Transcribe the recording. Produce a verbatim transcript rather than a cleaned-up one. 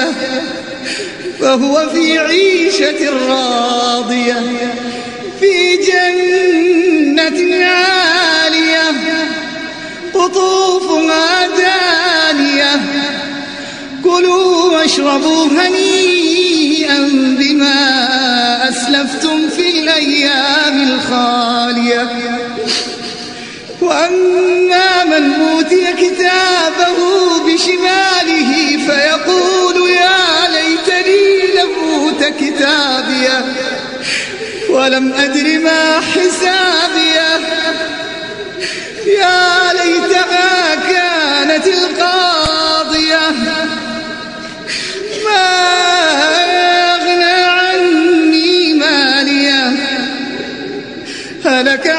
فهو في عيشة راضية في جنة عالية قطوفها دانية كلوا واشربوا هنيئا بما أسلفتم في الأيام الخالية وأما من أوتي كتابه بشماله فيقول يا ليتني لم أوت كتابيه ولم أدر ما حسابيه يا ليتها كانت القاضية ما أغنى عني ماليه هلك